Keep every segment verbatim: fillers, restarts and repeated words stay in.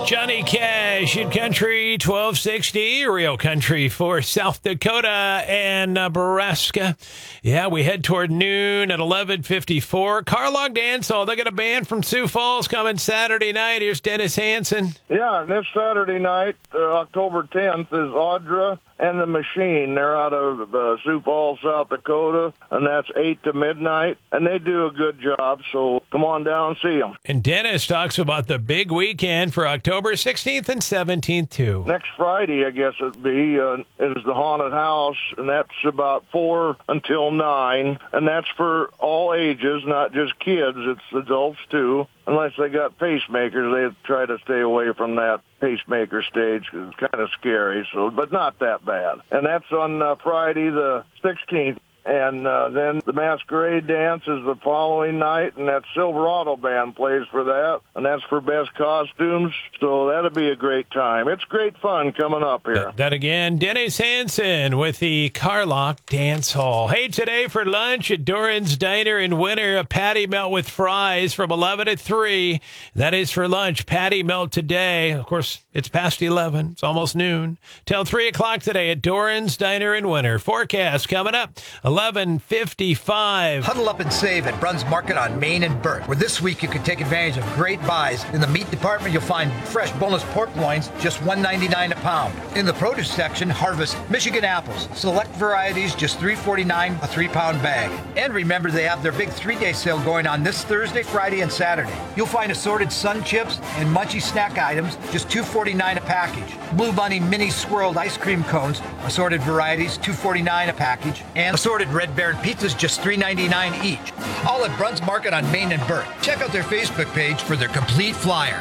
Johnny Cash in Country twelve sixty, Real Country for South Dakota and Nebraska. Yeah, we head toward noon at eleven fifty-four. Carlog Dance Hall, they got a band from Sioux Falls coming Saturday night. Here's Dennis Hansen. Yeah, this Saturday night, uh, October tenth, is Audra and the Machine. They're out of uh, Sioux Falls, South Dakota, and that's eight to midnight, and they do a good job, so come on down and see them. And Dennis talks about the big weekend for October sixteenth and seventeenth, too. Next Friday, I guess it'd be, uh, is the Haunted House, and that's about four until nine, and that's for all ages, not just kids. It's adults, too. Unless they got pacemakers, they try to stay away from that pacemaker stage because it's kind of scary, so but not that bad. And that's on uh, Friday the sixteenth. And uh, then the Masquerade Dance is the following night, and that Silverado Band plays for that, and that's for best costumes, so that'll be a great time. It's great fun coming up here. That, that again, Dennis Hansen with the Carlock Dance Hall. Hey, today for lunch at Doran's Diner in Winter, a patty melt with fries from eleven to three. That is for lunch, patty melt today. Of course, it's past eleven. It's almost noon. Till three o'clock today at Doran's Diner in Winter. Forecast coming up, eleven fifty-five. Huddle up and save at Bruns Market on Main and Burt, where this week you can take advantage of great buys. In the meat department, you'll find fresh boneless pork loins, just one ninety-nine a pound. In the produce section, harvest Michigan apples. Select varieties, just three forty-nine a three-pound bag. And remember, they have their big three-day sale going on this Thursday, Friday, and Saturday. You'll find assorted Sun Chips and Munchie snack items, just two forty-nine a package. Blue Bunny mini swirled ice cream cones, assorted varieties, two forty-nine a package. And assorted Red Baron pizzas, just three ninety-nine each. All at Bruns Market on Main and Burt. Check out their Facebook page for their complete flyer.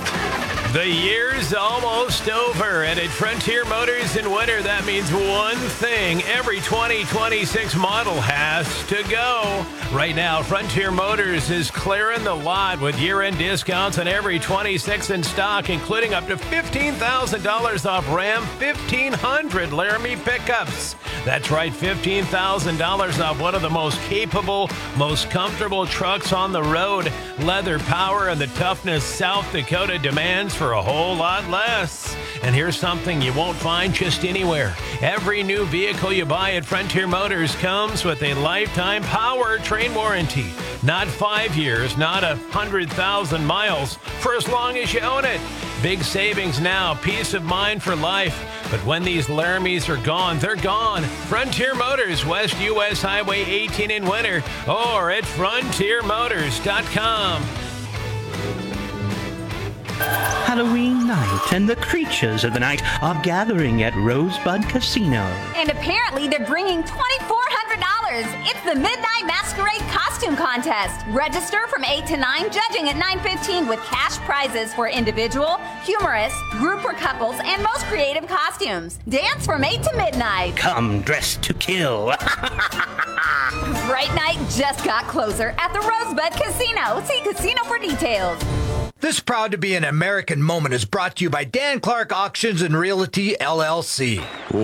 The year's almost over, and at Frontier Motors in Winter, that means one thing. Every twenty twenty-six model has to go. Right now, Frontier Motors is clearing the lot with year-end discounts on every twenty-six in stock, including up to fifteen thousand dollars off Ram fifteen hundred Laramie pickups. That's right, fifteen thousand dollars off one of the most capable, most comfortable trucks on the road. Leather power and the toughness South Dakota demands for a whole lot less. And here's something you won't find just anywhere. Every new vehicle you buy at Frontier Motors comes with a lifetime powertrain warranty. Not five years, not a hundred thousand miles, for as long as you own it. Big savings now, peace of mind for life. But when these Laramies are gone, they're gone. Frontier Motors, West U S Highway eighteen in Winter, or at frontier motors dot com. Halloween night, and the creatures of the night are gathering at Rosebud Casino. And apparently they're bringing twenty-four hundred dollars. It's the Midnight Masquerade Costume Contest. Register from eight to nine, judging at nine fifteen with cash prizes for individual, humorous, group or couples, and most creative costumes. Dance from eight to midnight. Come dressed to kill. Fright Night just got closer at the Rosebud Casino. See Casino for details. This Proud to be an American Moment is brought to you by Dan Clark Auctions and Realty, L L C.